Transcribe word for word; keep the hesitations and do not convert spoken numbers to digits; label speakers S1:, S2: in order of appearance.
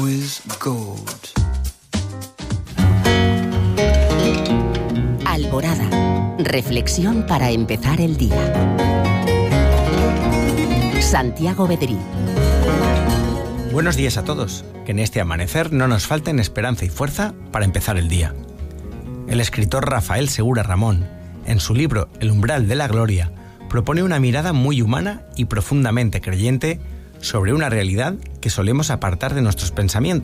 S1: Alborada. Reflexión para empezar el día. Santiago Bedrí.
S2: Buenos días a todos. Que en este amanecer no nos falten esperanza y fuerza para empezar el día. El escritor Rafael Segura Ramón, en su libro El umbral de la gloria, propone una mirada muy humana y profundamente creyente sobre una realidad que solemos apartar de nuestros pensamientos.